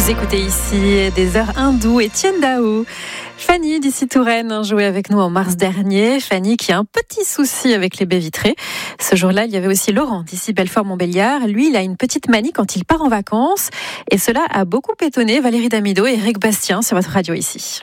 Vous écoutez ici des heures hindoues et Tien Dao. Fanny d'ici Touraine jouait avec nous en mars dernier. Fanny qui a un petit souci avec les baies vitrées. Ce jour-là, il y avait aussi Laurent d'ici Belfort-Montbéliard. Lui, il a une petite manie quand il part en vacances. Et cela a beaucoup étonné Valérie Damido et Eric Bastien sur votre radio ici.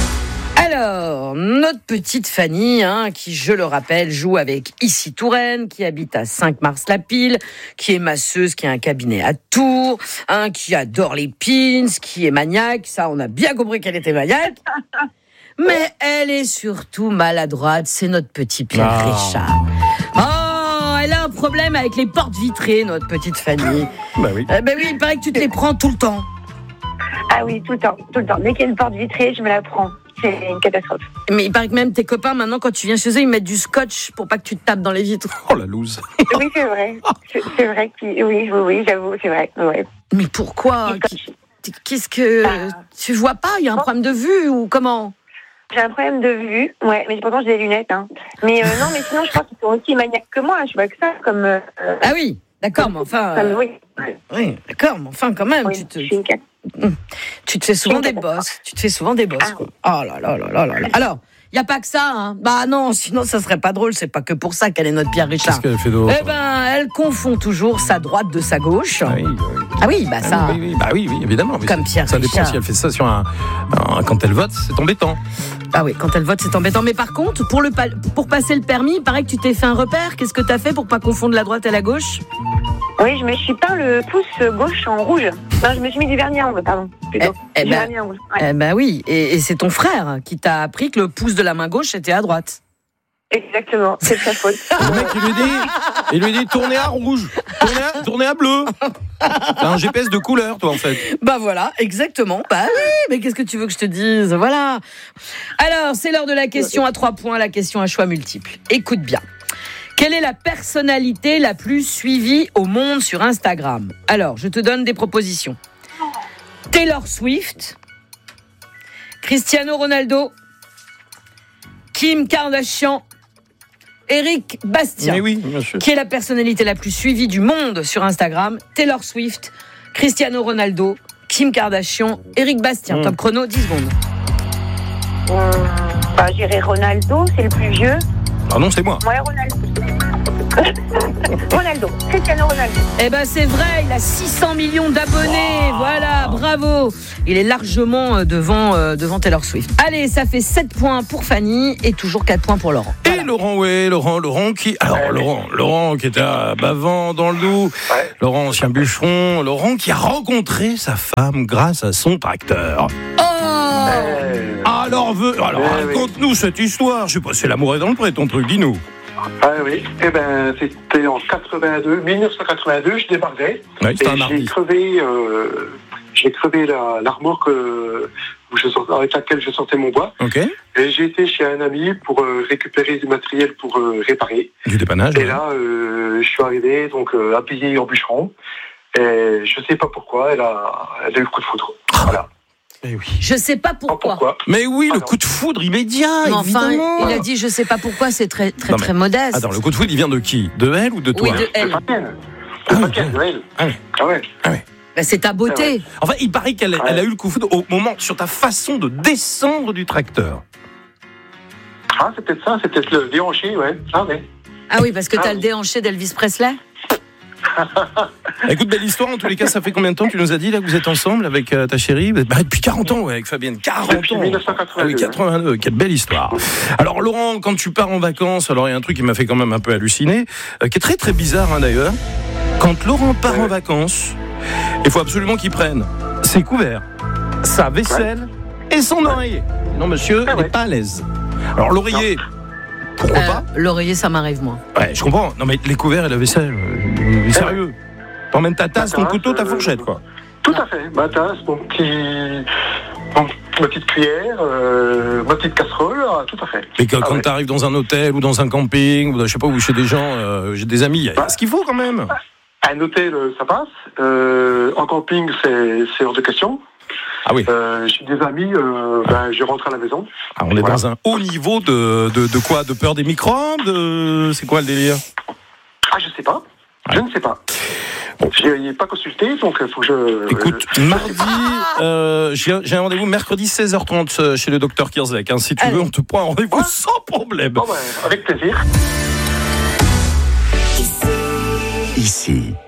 Alors, notre petite Fanny, qui, je le rappelle, joue avec Ici Touraine, qui habite à Saint-Mars-la-Pile, qui est masseuse, qui a un cabinet à Tours, qui adore les pins, qui est maniaque. Ça, on a bien compris qu'elle était maniaque. Mais elle est surtout maladroite. C'est notre petit Pierre Richard. Oh, elle a un problème avec les portes vitrées, notre petite Fanny. Bah oui. Oui, il paraît que tu te les prends tout le temps. Ah oui, tout le temps. Dès qu'il y a une porte vitrée, je me la prends. C'est une catastrophe. Mais il paraît que même tes copains, maintenant, quand tu viens chez eux, ils mettent du scotch pour pas que tu te tapes dans les vitres. Oh la loose. Oui, c'est vrai. C'est vrai que oui, j'avoue, c'est vrai. Ouais. Mais pourquoi ? Qu'est-ce que... Tu vois pas ? Il y a un problème de vue ou comment ? J'ai un problème de vue, ouais, mais pourtant j'ai des lunettes. Mais non, mais sinon, je pense qu'ils sont aussi maniaques que moi. Je suis pas que ça, comme... Ah oui, d'accord, mais enfin... Oui. Oui, d'accord, mais enfin, quand même, Oui, tu te fais souvent des bosses. Quoi. Oh là là là là là là. Alors, il n'y a pas que ça, Bah non, sinon ça serait pas drôle. C'est pas que pour ça qu'elle est notre Pierre Richard. Qu'est-ce qu'elle fait d'autre ? Elle confond toujours sa droite de sa gauche. Oui. Ah oui, bah ça... Oui, évidemment. Comme Pierre ça dépend Richard. si elle fait ça sur quand elle vote, c'est embêtant. Ah oui, quand elle vote, c'est embêtant. Mais par contre, pour passer le permis, il paraît que tu t'es fait un repère. Qu'est-ce que t'as fait pour pas confondre la droite et la gauche ? Oui, je me suis peint le pouce gauche en rouge. Non, je me suis mis du vernis à ongles, pardon. Plutôt. Du vernis à ongles. Ouais. Oui, et c'est ton frère qui t'a appris que le pouce de la main gauche était à droite. Exactement, c'est de sa faute. Le mec, il lui dit tournez à rouge, tournez à bleu. T'as un GPS de couleur, toi, en fait. Bah voilà, exactement. Bah oui, mais qu'est-ce que tu veux que je te dise ? Voilà. Alors, c'est l'heure de la question à 3 points, la question à choix multiples. Écoute bien. Quelle est la personnalité la plus suivie au monde sur Instagram ? Alors, je te donne des propositions. Taylor Swift, Cristiano Ronaldo, Kim Kardashian, Eric Bastien. Mais oui, bien sûr. Qui est la personnalité la plus suivie du monde sur Instagram ? Taylor Swift, Cristiano Ronaldo, Kim Kardashian, Eric Bastien. Top chrono, 10 secondes. J'irai Ronaldo, c'est le plus vieux. Ah non, c'est moi. Ouais, Ronaldo, Cristiano Ronaldo. Eh ben c'est vrai, il a 600 millions d'abonnés. Wow. Voilà, bravo. Il est largement devant Taylor Swift. Allez, ça fait 7 points pour Fanny et toujours 4 points pour Laurent. Et voilà. Laurent qui... Alors, Laurent qui était à Bavent, dans le Doubs. Ouais. Laurent, ancien bûcheron. Laurent qui a rencontré sa femme grâce à son tracteur. Alors, raconte-nous cette histoire. Je sais pas, c'est l'amour est dans le pré, ton truc, dis-nous. Ah oui, c'était en 1982, je débarquais. Oui, c'était un mardi. J'ai crevé la remorque avec laquelle je sortais mon bois. Ok. Et j'ai été chez un ami pour récupérer du matériel pour réparer. Du dépannage. Et là, je suis arrivé habillé en bûcheron. Et je sais pas pourquoi, elle a eu le coup de foudre. Voilà. Eh oui. Je sais pas pourquoi. Mais oui, le coup de foudre immédiat, enfin, évidemment. Il a dit je sais pas pourquoi, c'est très modeste. Attends, le coup de foudre, il vient de qui ? De elle ou de toi ? Oui, de elle. De elle. Ah ouais. Bah, c'est ta beauté. Enfin, il paraît qu'elle a eu le coup de foudre au moment, sur ta façon de descendre du tracteur. Ah, c'est peut-être ça, c'est peut-être le déhanché, ouais. Ah oui, parce que t'as le déhanché d'Elvis Presley. Écoute, belle histoire, en tous les cas, ça fait combien de temps tu nous as dit là que vous êtes ensemble avec ta chérie ? Depuis 40 ans, avec Fabienne, 40 depuis ans. 1982. Ah oui, 82, quelle belle histoire. Alors Laurent, quand tu pars en vacances, alors il y a un truc qui m'a fait quand même un peu halluciner, qui est très très bizarre d'ailleurs. Quand Laurent part en vacances, il faut absolument qu'il prenne ses couverts, sa vaisselle et son oreiller. Non monsieur, il n'est pas à l'aise. Alors l'oreiller... Pourquoi pas ? L'oreiller, ça m'arrive moins. Ouais, je comprends. Non mais les couverts et la vaisselle, sérieux. T'emmènes ta tasse, ton couteau, ta fourchette, quoi. Tout à fait. Ma tasse, ma petite cuillère, ma petite casserole, tout à fait. Mais quand t'arrives dans un hôtel ou dans un camping, ou je sais pas, ou chez des gens, j'ai des amis, il y a ce qu'il faut quand même. Un hôtel, ça passe. En camping, c'est hors de question. Ah oui. J'ai des amis, je rentre à la maison. Ah, on est dans un haut niveau de quoi ? De peur des microbes ? C'est quoi le délire ? Ah, je sais pas. Je ne sais pas. Bon. Je n'ai pas consulté, donc il faut que je... Écoute, mardi, j'ai un rendez-vous mercredi 16h30 chez le docteur Kierzek. Hein. Si tu veux, on te prend un rendez-vous sans problème. Bon, avec plaisir. Ici,